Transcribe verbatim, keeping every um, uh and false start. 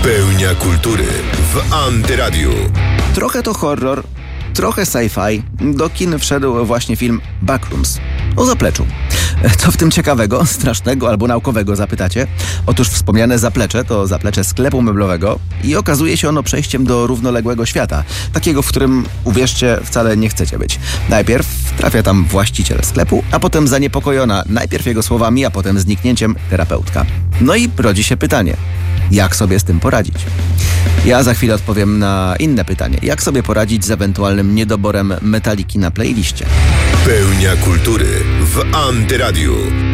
Pełnia kultury w Antyradiu. Trochę to horror, trochę sci-fi. Do kin wszedł właśnie film Backrooms o zapleczu. Co w tym ciekawego, strasznego albo naukowego, zapytacie? Otóż wspomniane zaplecze to zaplecze sklepu meblowego i okazuje się ono przejściem do równoległego świata. Takiego, w którym, uwierzcie, wcale nie chcecie być. Najpierw trafia tam właściciel sklepu, a potem zaniepokojona najpierw jego słowami, a potem zniknięciem terapeutka. No i rodzi się pytanie, jak sobie z tym poradzić? Ja za chwilę odpowiem na inne pytanie. Jak sobie poradzić z ewentualnym niedoborem Metaliki na playliście? Pełnia kultury w Antyradiu.